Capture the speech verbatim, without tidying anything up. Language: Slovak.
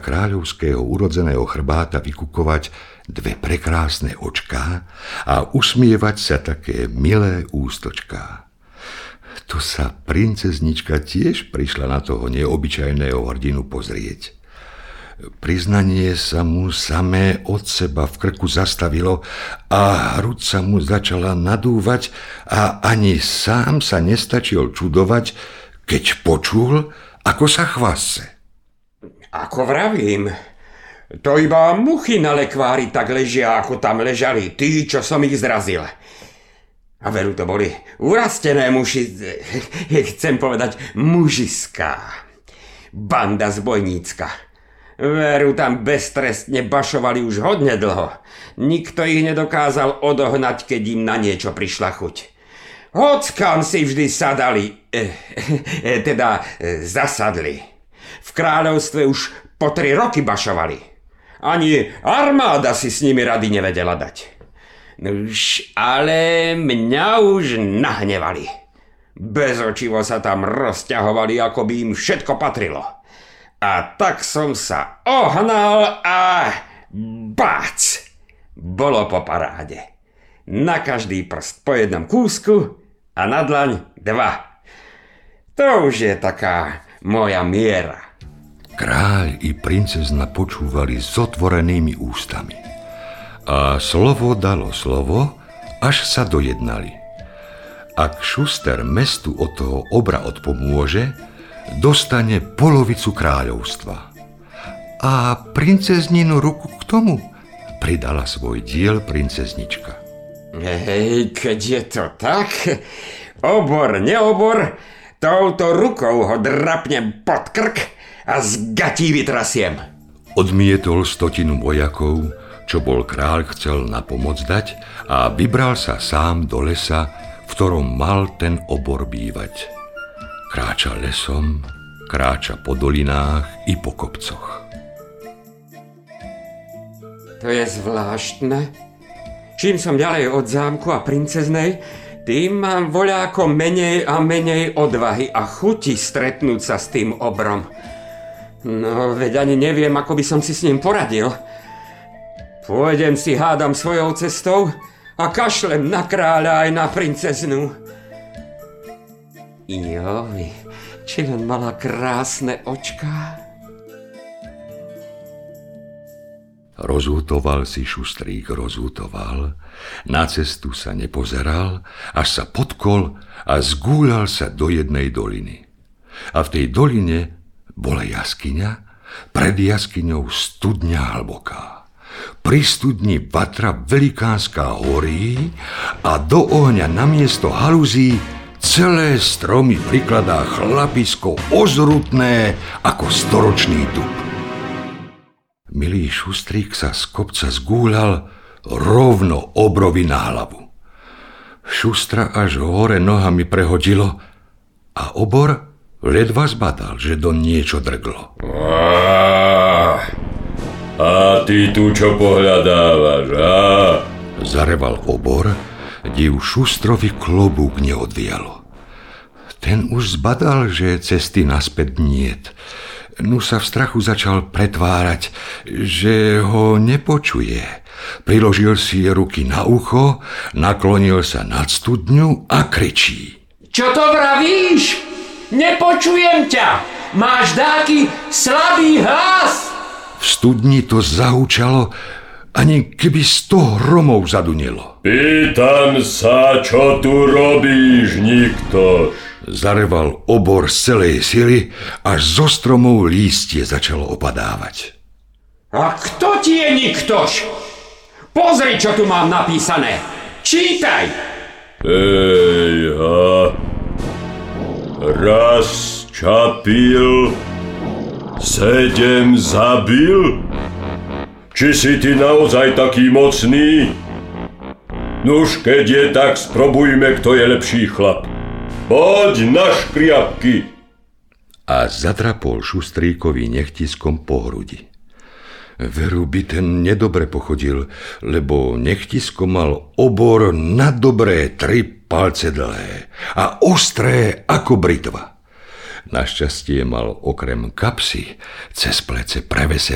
kráľovského urodzeného chrbáta vykukovať dve prekrásne očká a usmievať sa také milé ústočká. To sa princeznička tiež prišla na toho neobyčajného hrdinu pozrieť. Priznanie sa mu samé od seba v krku zastavilo a hruď sa mu začala nadúvať a ani sám sa nestačil čudovať, keď počul, ako sa chvase. Ako vravím, to iba muchy na lekvári tak ležia, ako tam ležali tí, čo som ich zrazil. A veru to boli urastené muši, chcem povedať mužiská. Banda zbojnícka. Veru tam beztrestne bašovali už hodne dlho. Nikto ich nedokázal odohnať, keď im na niečo prišla chuť. Hockam si vždy sadali, eh, eh, teda eh, zasadli. V kráľovstve už po tri roky bašovali. Ani armáda si s nimi rady nevedela dať. Nuž, ale mňa už nahnevali. Bezočivo sa tam rozťahovali, ako by im všetko patrilo. A tak som sa ohnal a bác! Bolo po paráde. Na každý prst po jednom kúsku a na dlaň dva. To už je taká moja miera. Kráľ i princezna počúvali s otvorenými ústami. A slovo dalo slovo, až sa dojednali. Ak Šuster mestu od toho obra odpomôže, dostane polovicu kráľovstva. A princezninu ruku k tomu pridala svoj diel princeznička. Hej, keď je to tak, obor, neobor, touto rukou ho drapnem pod krk a z gatí vytrasiem. Odmietol stotinu vojakov, čo bol kráľ chcel na pomoc dať, a vybral sa sám do lesa, v ktorom mal ten obor bývať. Kráča lesom, kráča po dolinách i po kopcoch. To je zvláštne. Čím som ďalej od zámku a princeznej, tým mám voľako menej a menej odvahy a chuti stretnúť sa s tým obrom. No, veď ani neviem, ako by som si s ním poradil. Pôjdem si hádam svojou cestou a kašlem na kráľa aj na princeznu. Joj, či len mala krásne očká. Rozútoval si Šustrík, rozútoval, na cestu sa nepozeral, až sa potkol a zgúľal sa do jednej doliny. A v tej doline bola jaskyňa, pred jaskyňou studňa hlboká. Pri studni vatra velikánska horí a do ohňa namiesto haluzí celé stromy prikladá chlapisko ozrutné ako storočný dub. Milý Šustrík sa z kopca zgúľal rovno obrovi na hlavu. Šustra až hore nohami prehodilo a obor ledva zbadal, že do niečo drglo. A, a ty tu čo pohľadávaš, a? Zareval obor, div Šustrovi klobúk neodvialo. Ten už zbadal, že cesty naspäť niet. Nu sa v strachu začal pretvárať, že ho nepočuje. Priložil si ruky na ucho, naklonil sa nad studňu a kričí. Čo to vravíš? Nepočujem ťa! Máš dáky slabý hlas! V studni to zahučalo, ani keby sto hromov zadunilo. Pýtam sa, čo tu robíš, niktož? Zareval obor z celej sily, až zo stromov lístie začalo opadávať. A kto ti je niktož? Pozri, čo tu mám napísané. Čítaj! Ejha, raz čapil, sedem zabil? Či si ty naozaj taký mocný? Nuž, keď je tak, sprobujme, kto je lepší chlap. Poď na škriapky! A zadrapol Šustríkovi nechtiskom po hrudi. Veru by ten nedobre pochodil, lebo nechtisko mal obor na dobré tri palce dlhé a ostré ako britva. Našťastie mal okrem kapsy cez plece prevesené